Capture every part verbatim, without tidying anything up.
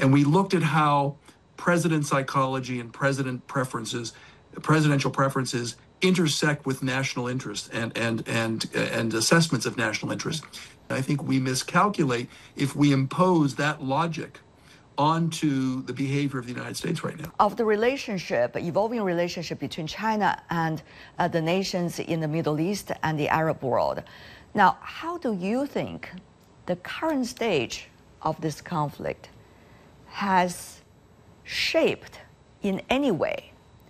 And we looked at how president psychology and president preferences, presidential preferences intersect with national interest and, and, and, and assessments of national interest. I think we miscalculate if we impose that logic onto the behavior of the United States right now. Of the relationship, evolving relationship between China and uh, the nations in the Middle East and the Arab world. Now, how do you think the current stage of this conflict has shaped in any way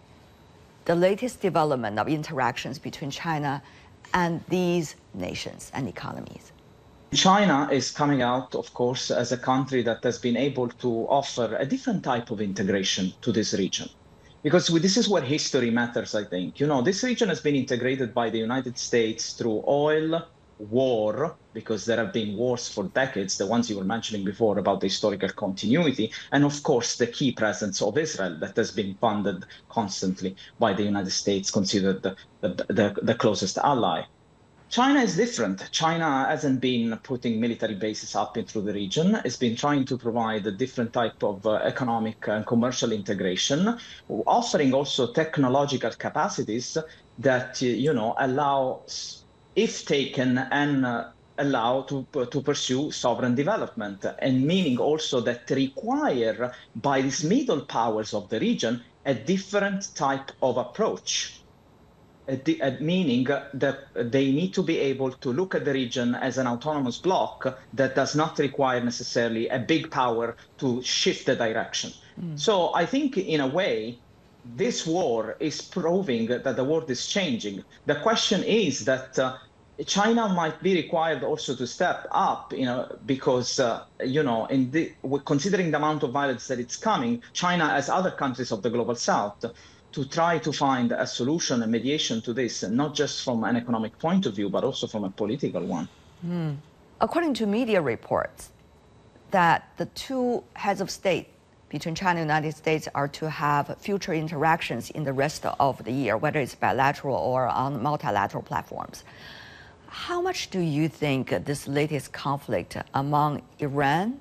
the latest development of interactions between China and these nations and economies? China is coming out, of course, as a country that has been able to offer a different type of integration to this region. Because this is where history matters, I think. You know, this region has been integrated by the United States through oil, war, because there have been wars for decades, the ones you were mentioning before about the historical continuity, and of course the key presence of Israel that has been funded constantly by the United States, considered the, the, the, the closest ally. China is different. China hasn't been putting military bases up into the region. It's been trying to provide a different type of uh, economic and commercial integration, offering also technological capacities that, uh, you know, allow, if taken and uh, allow to, to pursue sovereign development, and meaning also that require by these middle powers of the region a different type of approach. Uh, uh, meaning that they need to be able to look at the region as an autonomous bloc that does not require necessarily a big power to shift the direction. Mm. So I think in a way, this war is proving that the world is changing. The question is that uh, China might be required also to step up, you know, because, uh, you know, in the, considering the amount of violence that it's coming, China, as other countries of the global south, to try to find a solution, a mediation to this, not just from an economic point of view, but also from a political one. Mm. According to media reports, that the two heads of state between China and the United States are to have future interactions in the rest of the year, whether it's bilateral or on multilateral platforms. How much do you think this latest conflict among Iran,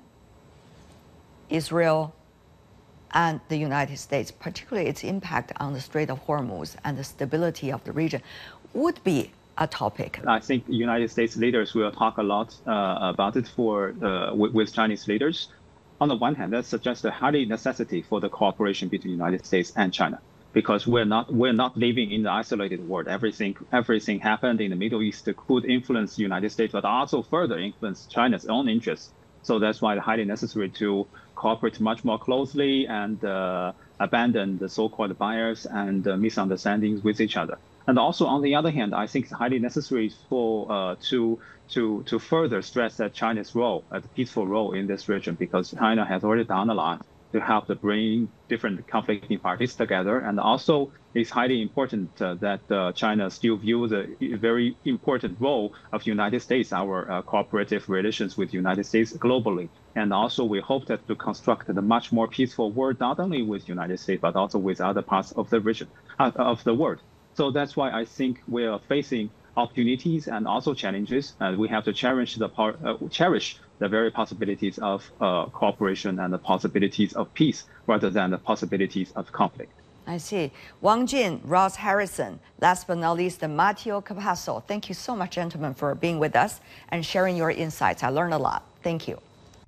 Israel, and the United States, particularly its impact on the Strait of Hormuz and the stability of the region, would be a topic? I think United States leaders will talk a lot uh, about it for uh, with, with Chinese leaders. On the one hand, that suggests a highly necessity for the cooperation between the United States and China, because we're not we're not living in the isolated world. Everything everything happened in the Middle East could influence the United States, but also further influence China's own interests. So that's why it's highly necessary to cooperate much more closely and uh, abandon the so-called bias and uh, misunderstandings with each other. And also, on the other hand, I think it's highly necessary for uh, to to to further stress that China's role, a peaceful role in this region, because China has already done a lot to help to bring different conflicting parties together. And also, it's highly important uh, that uh, China still views a very important role of the United States, our uh, cooperative relations with the United States globally. And also, we hope that to construct a much more peaceful world, not only with the United States, but also with other parts of the region, uh, of the world. So that's why I think we are facing opportunities and also challenges, and we have to cherish the part, uh, cherish the very possibilities of uh, cooperation and the possibilities of peace rather than the possibilities of conflict. I see. Wang Jin, Ross Harrison, last but not least, Matteo Capasso. Thank you so much, gentlemen, for being with us and sharing your insights. I learned a lot. Thank you.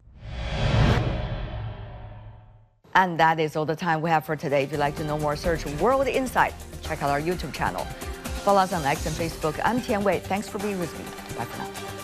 And that is all the time we have for today. If you'd like to know more, search World Insight. Check out our YouTube channel. Follow us on X and Facebook. I'm Tian Wei. Thanks for being with me. Bye for now.